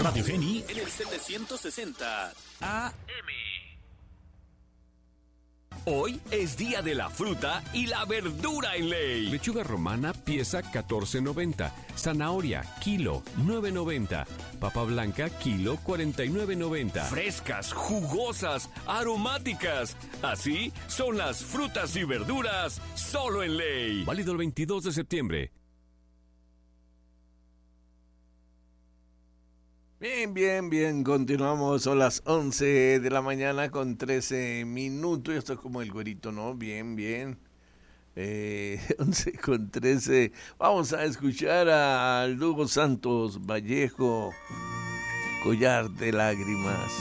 Radio Geni en el 760 AM. Hoy es día de la fruta y la verdura en Ley. Lechuga romana, pieza 14.90. Zanahoria, kilo 9.90. Papa blanca, kilo 49.90. Frescas, jugosas, aromáticas. Así son las frutas y verduras solo en Ley. Válido el 22 de septiembre. Bien, continuamos, son las 11 de la mañana con 13 minutos, esto es como el güerito, ¿no? Bien, 11 con 13, vamos a escuchar al Hugo Santos Vallejo, Collar de Lágrimas.